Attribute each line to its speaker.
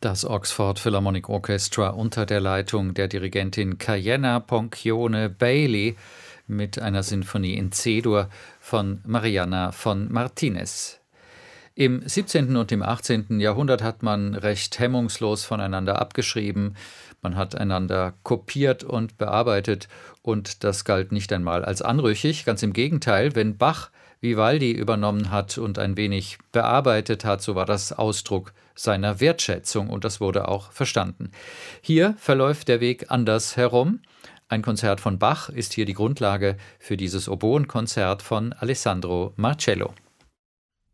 Speaker 1: Das Oxford Philharmonic Orchestra unter der Leitung der Dirigentin Kayenna Poncione Bailey mit einer Sinfonie in C-Dur von Mariana von Martinez. Im 17. und im 18. Jahrhundert hat man recht hemmungslos voneinander abgeschrieben. Man hat einander kopiert und bearbeitet und das galt nicht einmal als anrüchig. Ganz im Gegenteil, wenn Bach Vivaldi übernommen hat und ein wenig bearbeitet hat, so war das Ausdruck seiner Wertschätzung und das wurde auch verstanden. Hier verläuft der Weg anders herum. Ein Konzert von Bach ist hier die Grundlage für dieses Oboenkonzert von Alessandro Marcello.